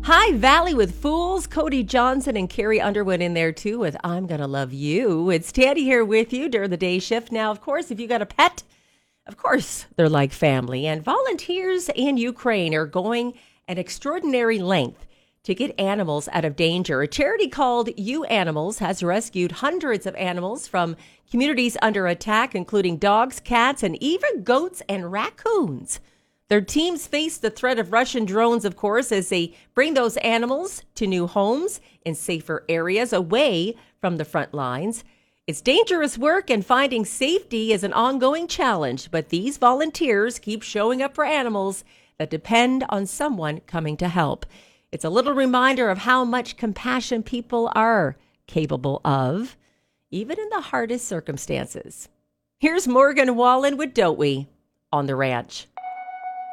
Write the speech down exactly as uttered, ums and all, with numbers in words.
Hi Valley with Fools, Cody Johnson and Carrie Underwood in there too with I'm Gonna Love You. It's Tandy here with you during the day shift. Now, of course, if you got a pet, of course, they're like family. And volunteers in Ukraine are going an extraordinary length to get animals out of danger. A charity called You Animals has rescued hundreds of animals from communities under attack, including dogs, cats, and even goats and raccoons. Their teams face the threat of Russian drones, of course, as they bring those animals to new homes in safer areas away from the front lines. It's dangerous work, and finding safety is an ongoing challenge, but these volunteers keep showing up for animals that depend on someone coming to help. It's a little reminder of how much compassion people are capable of, even in the hardest circumstances. Here's Morgan Wallen with Don't We on the Ranch.